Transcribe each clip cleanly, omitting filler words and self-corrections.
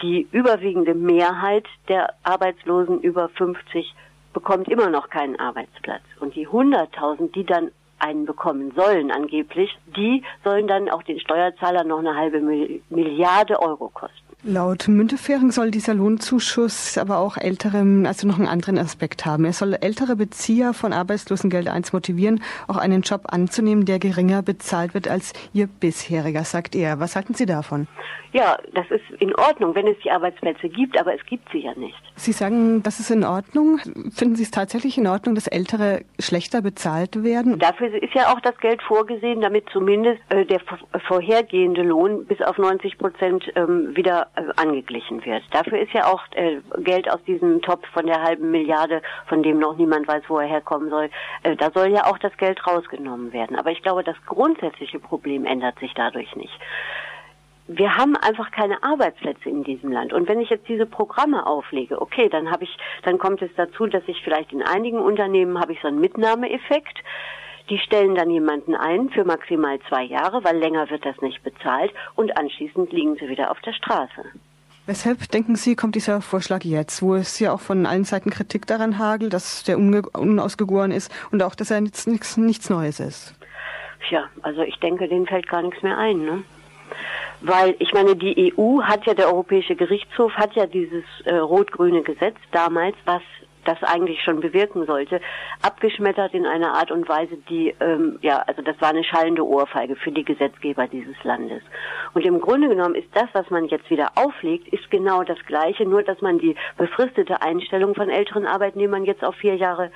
die überwiegende Mehrheit der Arbeitslosen über 50 bekommt immer noch keinen Arbeitsplatz. Und die 100.000, die dann einen bekommen sollen angeblich, die sollen dann auch den Steuerzahler noch eine halbe Milliarde Euro kosten. Laut Müntefering soll dieser Lohnzuschuss aber auch also noch einen anderen Aspekt haben. Er soll ältere Bezieher von Arbeitslosengeld I motivieren, auch einen Job anzunehmen, der geringer bezahlt wird als ihr bisheriger, sagt er. Was halten Sie davon? Ja, das ist in Ordnung, wenn es die Arbeitsplätze gibt, aber es gibt sie ja nicht. Sie sagen, das ist in Ordnung. Finden Sie es tatsächlich in Ordnung, dass Ältere schlechter bezahlt werden? Dafür ist ja auch das Geld vorgesehen, damit zumindest der vorhergehende Lohn bis auf 90% wieder angeglichen wird. Dafür ist ja auch Geld aus diesem Topf von der halben Milliarde, von dem noch niemand weiß, wo er herkommen soll. Da soll ja auch das Geld rausgenommen werden. Aber ich glaube, das grundsätzliche Problem ändert sich dadurch nicht. Wir haben einfach keine Arbeitsplätze in diesem Land. Und wenn ich jetzt diese Programme auflege, okay, dann kommt es dazu, dass ich vielleicht in einigen Unternehmen habe ich so einen Mitnahmeeffekt. Die stellen dann jemanden ein für maximal 2 Jahre, weil länger wird das nicht bezahlt und anschließend liegen sie wieder auf der Straße. Weshalb, denken Sie, kommt dieser Vorschlag jetzt, wo es ja auch von allen Seiten Kritik daran hagelt, dass der unausgegoren ist und auch, dass er jetzt nichts Neues ist? Tja, also ich denke, denen fällt gar nichts mehr ein, ne? Weil, ich meine, die EU hat ja, der Europäische Gerichtshof hat ja dieses rot-grüne Gesetz damals, was das eigentlich schon bewirken sollte, abgeschmettert in einer Art und Weise, die, also das war eine schallende Ohrfeige für die Gesetzgeber dieses Landes. Und im Grunde genommen ist das, was man jetzt wieder auflegt, ist genau das Gleiche, nur dass man die befristete Einstellung von älteren Arbeitnehmern jetzt auf 4 Jahre,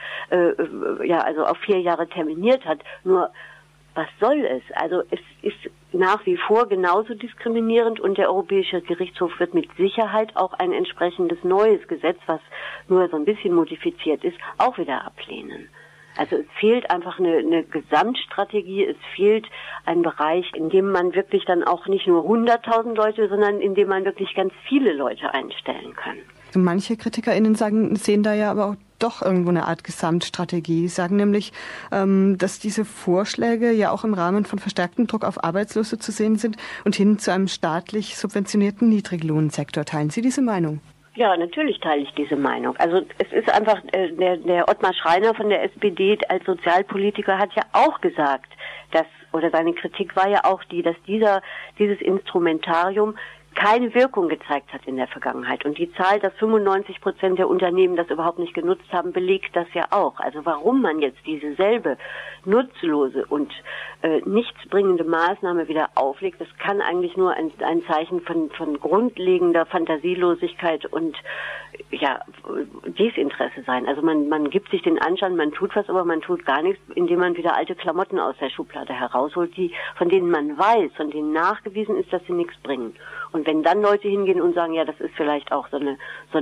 auf 4 Jahre terminiert hat. Nur, was soll es? Also es ist nach wie vor genauso diskriminierend und der Europäische Gerichtshof wird mit Sicherheit auch ein entsprechendes neues Gesetz, was nur so ein bisschen modifiziert ist, auch wieder ablehnen. Also es fehlt einfach eine Gesamtstrategie, es fehlt ein Bereich, in dem man wirklich dann auch nicht nur 100.000 Leute, sondern in dem man wirklich ganz viele Leute einstellen kann. Manche KritikerInnen sehen da ja aber auch doch irgendwo eine Art Gesamtstrategie. Sie sagen nämlich, dass diese Vorschläge ja auch im Rahmen von verstärktem Druck auf Arbeitslose zu sehen sind und hin zu einem staatlich subventionierten Niedriglohnsektor. Teilen Sie diese Meinung? Ja, natürlich teile ich diese Meinung. Also es ist einfach, der Ottmar Schreiner von der SPD als Sozialpolitiker hat ja auch gesagt, seine Kritik war ja auch dass dieses Instrumentarium keine Wirkung gezeigt hat in der Vergangenheit. Und die Zahl, dass 95% der Unternehmen das überhaupt nicht genutzt haben, belegt das ja auch. Also warum man jetzt diese selbe nutzlose und nichtsbringende Maßnahme wieder auflegt, das kann eigentlich nur ein Zeichen von grundlegender Fantasielosigkeit und Desinteresse sein. Also man gibt sich den Anschein, man tut was, aber man tut gar nichts, indem man wieder alte Klamotten aus der Schublade herausholt, von denen man weiß, von denen nachgewiesen ist, dass sie nichts bringen. Und wenn dann Leute hingehen und sagen, ja, das ist vielleicht auch so eine